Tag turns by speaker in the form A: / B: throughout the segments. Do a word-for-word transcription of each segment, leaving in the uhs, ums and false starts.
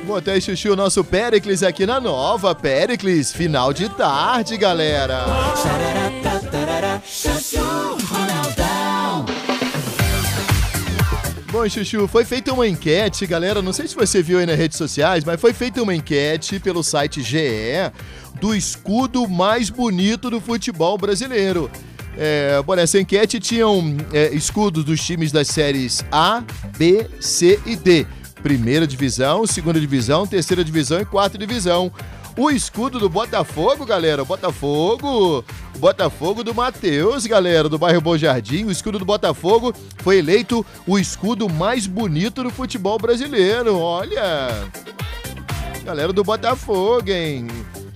A: Botei aí, Chuchu, o nosso Péricles aqui na Nova. Péricles, final de tarde, galera. Bom, Chuchu, foi feita uma enquete, galera, não sei se você viu aí nas redes sociais, mas foi feita uma enquete pelo site G E do escudo mais bonito do futebol brasileiro. É, bom, nessa enquete tinham é, escudos dos times das séries A, B, C e D. Primeira divisão, segunda divisão, terceira divisão e quarta divisão. O escudo do Botafogo, galera, o Botafogo, o Botafogo do Matheus, galera, do bairro Bom Jardim, o escudo do Botafogo foi eleito o escudo mais bonito do futebol brasileiro, olha, galera do Botafogo, hein?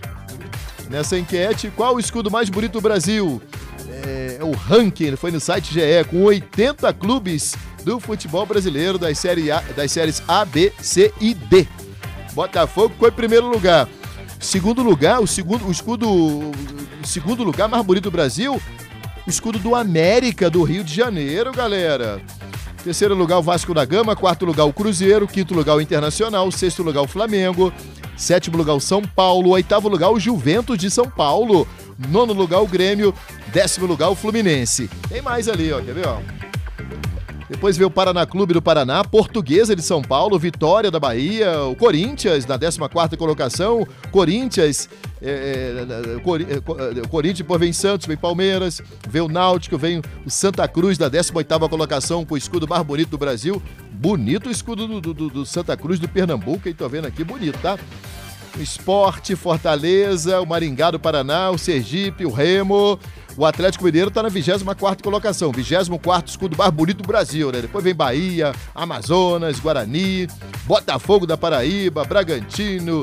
A: Nessa enquete, qual o escudo mais bonito do Brasil? É, o ranking foi no site G E, com oitenta clubes do futebol brasileiro das, série A, das séries A, B, C e D. Botafogo foi em primeiro lugar. Segundo lugar, o segundo, o escudo, o segundo lugar mais bonito do Brasil, o escudo do América, do Rio de Janeiro, galera. Terceiro lugar, o Vasco da Gama. Quarto lugar, o Cruzeiro. Quinto lugar, o Internacional. Sexto lugar, o Flamengo. Sétimo lugar, o São Paulo. Oitavo lugar, o Juventus de São Paulo. Nono lugar, o Grêmio. Décimo lugar, o Fluminense. Tem mais ali, ó, quer ver, ó? Depois veio o Paraná Clube do Paraná, Portuguesa de São Paulo, Vitória da Bahia, o Corinthians na décima quarta colocação, Corinthians, é, é, Cori, é, Corinthians, depois vem Santos, vem Palmeiras, vem o Náutico, vem o Santa Cruz na décima oitava colocação com o escudo mais bonito do Brasil. Bonito o escudo do, do, do Santa Cruz do Pernambuco, hein? Tô vendo aqui, bonito, tá? O Sport, Fortaleza, o Maringá do Paraná, o Sergipe, o Remo. O Atlético Mineiro tá na vigésima quarta colocação, vigésimo quarto escudo mais bonito do Brasil, né? Depois vem Bahia, Amazonas, Guarani, Botafogo da Paraíba, Bragantino,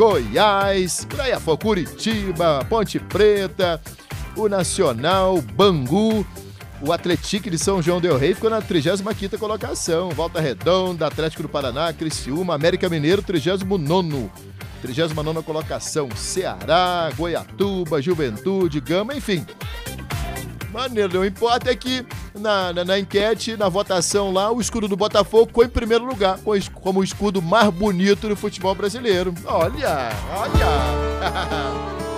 A: Goiás, por aí afora, Curitiba, Ponte Preta, o Nacional, Bangu, o Atlético de São João del Rei ficou na trigésima quinta colocação, Volta Redonda, Atlético do Paraná, Criciúma, América Mineiro, trigésimo nono. trigésima nona colocação, Ceará, Goiatuba, Juventude, Gama, enfim. Maneiro, não importa é que na, na, na enquete, na votação lá, o escudo do Botafogo ficou em primeiro lugar, como o escudo mais bonito do futebol brasileiro. Olha, olha.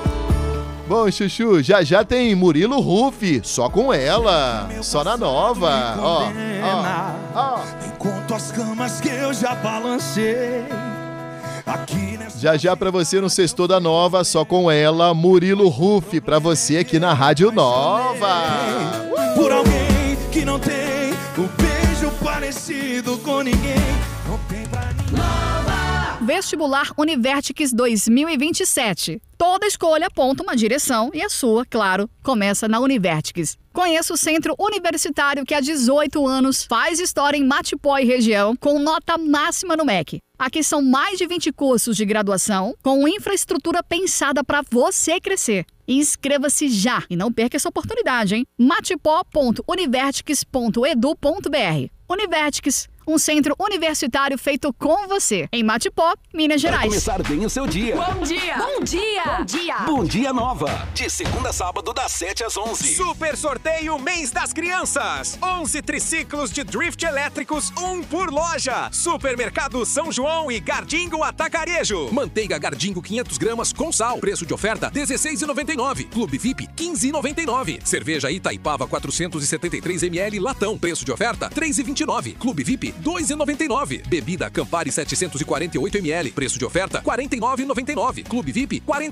A: Bom, Chuchu, já já tem Murilo Rufi, só com ela, só na Nova. Ó, ó, ó.
B: Enquanto as camas que eu já balancei.
A: Já já pra você no Sextou da Nova, só com ela, Murilo Rufi, pra você aqui na Rádio Nova.
B: Por alguém que não tem um beijo parecido com ninguém, não tem pra ninguém.
C: Vestibular Univertix dois mil e vinte e sete. Toda escolha aponta uma direção e a sua, claro, começa na Univertix. Conheça o centro universitário que há dezoito anos faz história em Matipó e região com nota máxima no M E C. Aqui são mais de vinte cursos de graduação com infraestrutura pensada para você crescer. Inscreva-se já e não perca essa oportunidade, hein? matipó ponto univertix ponto edu ponto br. Univertix, um centro universitário feito com você. Em Matipó, Minas Gerais.
D: Para começar bem o seu dia.
C: Bom dia! Bom dia! Bom dia!
D: Bom dia Nova. De segunda a sábado, das sete às onze.
E: Super sorteio Mês das Crianças. onze triciclos de drift elétricos, um por loja. Supermercado São João e Gardingo Atacarejo.
F: Manteiga Gardingo quinhentas gramas com sal. Preço de oferta dezesseis reais e noventa e nove centavos. Clube V I P quinze reais e noventa e nove centavos. Cerveja Itaipava quatrocentos e setenta e três mililitros latão. Preço de oferta três reais e vinte e nove centavos. Clube V I P dois reais e noventa e nove centavos. Bebida Campari setecentos e quarenta e oito mililitros. Preço de oferta quarenta e nove reais e noventa e nove centavos. Clube V I P quarenta